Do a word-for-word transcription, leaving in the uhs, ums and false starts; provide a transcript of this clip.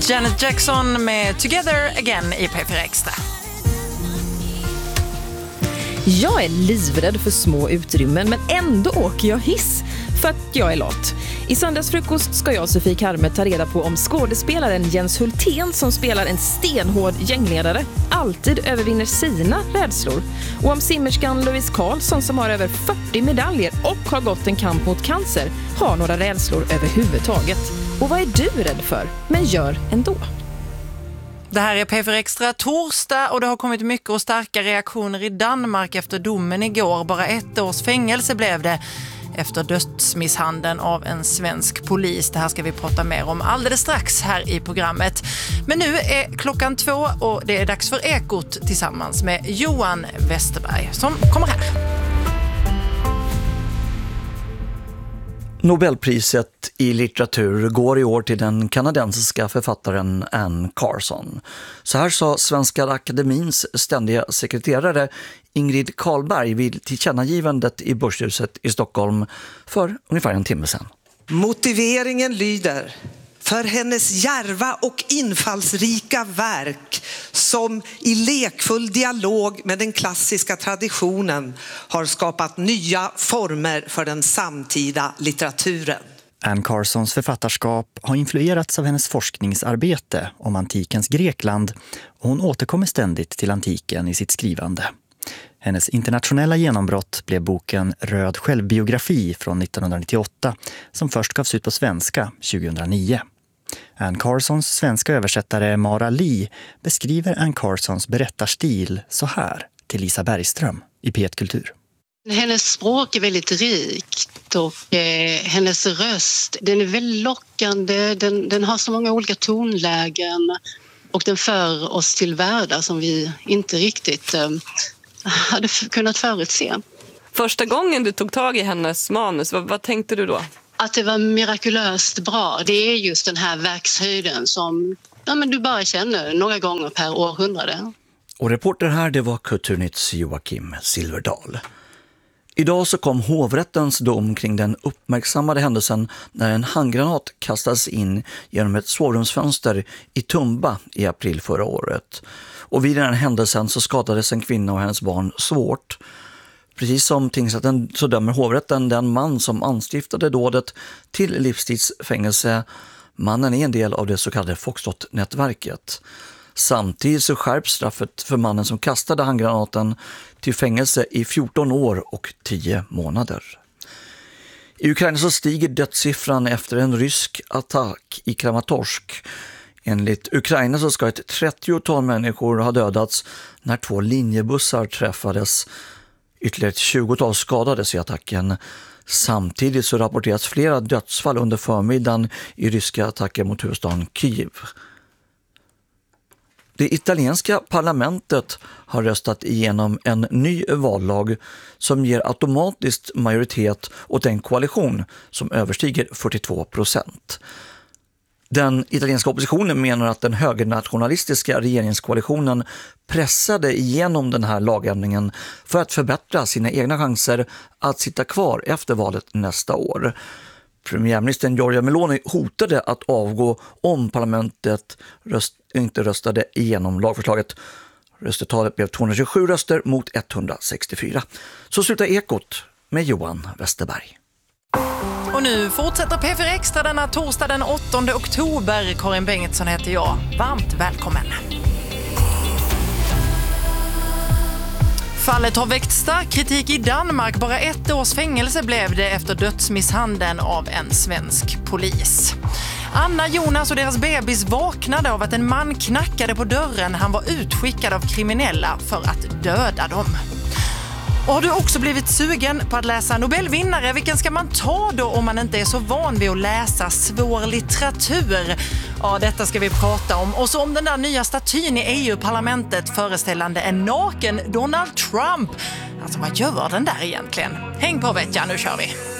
Janet Jackson med Together Again i P fyra Extra. Jag är livrädd för små utrymmen, men ändå åker jag hiss för att jag är lat. I söndagsfrukost ska jag och Sofie Karme ta reda på om skådespelaren Jens Hultén, som spelar en stenhård gängledare, alltid övervinner sina rädslor. Och om simmerskan Louise Karlsson, som har över fyrtio medaljer och har gått en kamp mot cancer, har några rädslor överhuvudtaget. Och vad är du rädd för, men gör ändå? Det här är P fyra Extra torsdag och det har kommit mycket och starka reaktioner i Danmark efter domen igår. Bara ett års fängelse blev det efter dödsmisshandeln av en svensk polis. Det här ska vi prata mer om alldeles strax här i programmet. Men nu är klockan två och det är dags för Ekot tillsammans med Johan Westerberg som kommer här. Nobelpriset i litteratur går i år till den kanadensiska författaren Anne Carson. Så här sa Svenska Akademins ständiga sekreterare Ingrid Karlberg vid tillkännagivandet i Börshuset i Stockholm för ungefär en timme sedan. Motiveringen lyder: för hennes djärva och infallsrika verk som i lekfull dialog med den klassiska traditionen har skapat nya former för den samtida litteraturen. Anne Carsons författarskap har influerats av hennes forskningsarbete om antikens Grekland och hon återkommer ständigt till antiken i sitt skrivande. Hennes internationella genombrott blev boken Röd självbiografi från nittonhundranittioåtta som först gavs ut på svenska tjugohundranio. Anne Carsons svenska översättare Mara Lee beskriver Anne Carsons berättarstil så här till Lisa Bergström i P ett Kultur. Hennes språk är väldigt rikt och eh, hennes röst, den är väldigt lockande, den, den har så många olika tonlägen och den för oss till världar som vi inte riktigt eh, hade kunnat förutse. Första gången du tog tag i hennes manus, vad, vad tänkte du då? Att det var mirakulöst bra. Det är just den här verkshöjden som ja, men du bara känner några gånger per århundrade. Och reporter här, det var Kulturnytts Joakim Silverdal. Idag så kom hovrättens dom kring den uppmärksammade händelsen när en handgranat kastades in genom ett sovrumsfönster i Tumba i april förra året. Och vid den här händelsen så skadades en kvinna och hennes barn svårt. Precis som tingsrätten så dömer hovrätten den man som anstiftade dådet till livstidsfängelse. Mannen är en del av det så kallade Foxtrot-nätverket. Samtidigt så skärps straffet för mannen som kastade handgranaten till fängelse i fjorton år och tio månader. I Ukraina så stiger dödssiffran efter en rysk attack i Kramatorsk. Enligt Ukraina så ska ett trettiotal människor ha dödats när två linjebussar träffades. Ytterligare ett tjugotal skadades i attacken. Samtidigt så rapporteras flera dödsfall under förmiddagen i ryska attacker mot huvudstaden Kyiv. Det italienska parlamentet har röstat igenom en ny vallag som ger automatiskt majoritet åt en koalition som överstiger fyrtiotvå procent. Den italienska oppositionen menar att den högernationalistiska regeringskoalitionen pressade igenom den här lagändringen för att förbättra sina egna chanser att sitta kvar efter valet nästa år. Premiärministern Giorgia Meloni hotade att avgå om parlamentet röst, inte röstade igenom lagförslaget. Röstetalet blev tvåhundratjugosju röster mot etthundrasextiofyra. Så slutar Ekot med Johan Westerberg. Och nu fortsätter P fyra Extra denna torsdag den åttonde oktober. Karin Bengtsson heter jag. Varmt välkommen. Fallet har väckt stark kritik i Danmark. Bara ett års fängelse blev det efter dödsmisshandeln av en svensk polis. Anna, Jonas och deras bebis vaknade av att en man knackade på dörren. Han var utskickad av kriminella för att döda dem. Och har du också blivit sugen på att läsa Nobelvinnare? Vilken ska man ta då om man inte är så van vid att läsa svår litteratur? Ja, detta ska vi prata om. Och så om den där nya statyn i E U-parlamentet föreställande en naken Donald Trump. Alltså, vad gör den där egentligen? Häng på vet jag, nu kör vi!